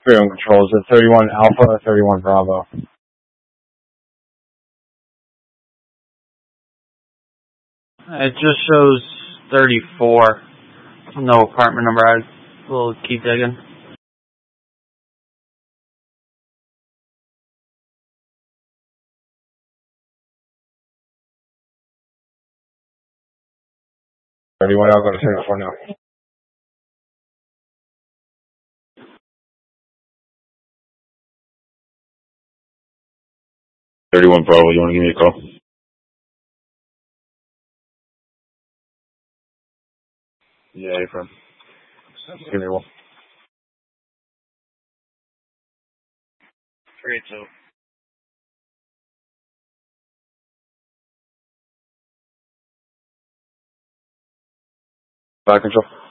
Freedom controls at 31 Alpha, 31 Bravo. It just shows 34. No apartment number. We'll keep digging. I'll go to 34 now. 31 Bravo, you want to give me a call? Yeah, you're from. Give me one. 382. Back control.